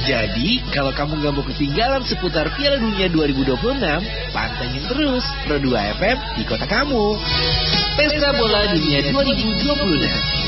Jadi, kalau kamu gak mau ketinggalan seputar Piala Dunia 2026, pantengin terus Pro 2 FM di kota kamu. Pesta Bola Dunia 2026.